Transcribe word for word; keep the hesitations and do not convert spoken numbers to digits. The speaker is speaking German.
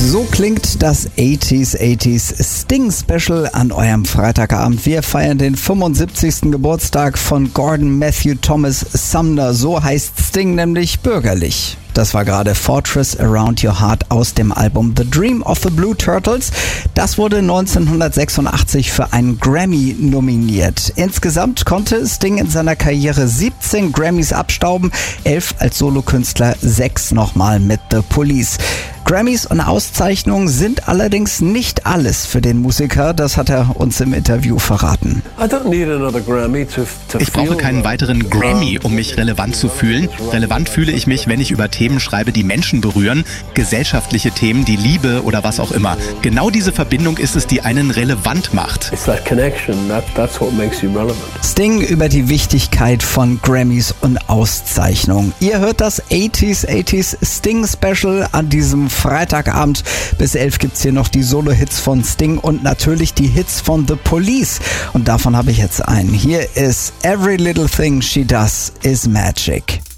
So klingt das achtziger achtziger Sting Special an eurem Freitagabend. Wir feiern den fünfundsiebzigsten Geburtstag von Gordon Matthew Thomas Sumner. So heißt Sting nämlich bürgerlich. Das war gerade Fortress Around Your Heart aus dem Album The Dream of the Blue Turtles. Das wurde neunzehnhundertsechsundachtzig für einen Grammy nominiert. Insgesamt konnte Sting in seiner Karriere siebzehn Grammys abstauben, elf als Solokünstler, sechs nochmal mit The Police. Grammys und Auszeichnungen sind allerdings nicht alles für den Musiker, das hat er uns im Interview verraten. Ich brauche keinen weiteren Grammy, um mich relevant zu fühlen. Relevant fühle ich mich, wenn ich über Themen schreibe, die Menschen berühren, gesellschaftliche Themen, die Liebe oder was auch immer. Genau diese Verbindung ist es, die einen relevant macht. Sting über die Wichtigkeit von Grammys und Auszeichnungen. Ihr hört das achtziger achtziger Sting Special an diesem Freitagabend. Bis elf gibt's hier noch die Solo-Hits von Sting und natürlich die Hits von The Police. Und davon habe ich jetzt einen. Hier ist Every Little Thing She Does Is Magic.